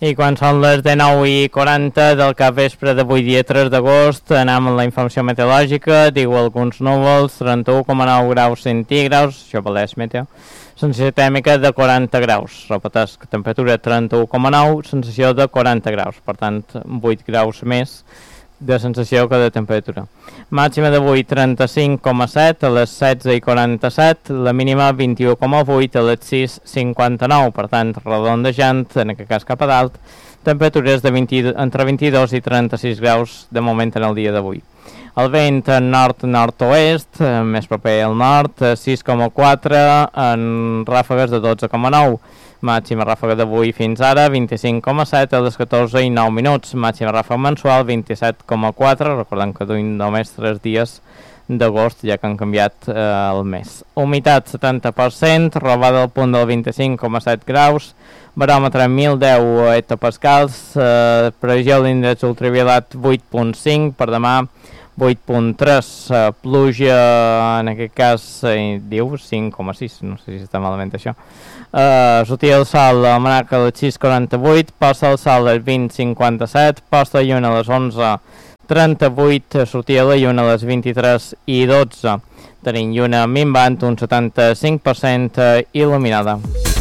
I quan són les 19:40 del capvespre d'avui, dia 3 d'agost, anem amb la informació meteorològica. Diu alguns núvols, 31,9 graus centígrads, això valeix meteo. Sensació tèrmica de 40 graus. Repeteix, temperatura 31,9, sensació de 40 graus. Per tant, 8 graus més de sensació que de temperatura. Màxima d'avui 35,7 a les 16:47, la mínima 21,8 a les 6:59, per tant redondejant, en aquest cas cap a dalt, temperatures de entre 22 i 36 graus de moment en el dia d'avui. El vent nord-nord-oest, més proper al nord, 6,4 en ràfegues de 12,9. Màxima ràfega d'avui fins ara, 25,7 a les 14:09 minuts. Màxima ràfega mensual, 27,4. Recordem que duim només 3 dies d'agost, ja que han canviat el mes. Humitat 70%, robada al punt del 25,7 graus. Baròmetre 1010 hectopascals. Previsió d'índex ultraviolat 8,5 per demà. 8,3, pluja en aquest cas diu 5,6, no sé si està malament això. Sortia el sol a Manaca a les 6:48, posta el sol a les 20:57, posta la lluna a les 11:38, sortia la lluna a les 23:12. Tenim lluna minvant, un 75% il·luminada.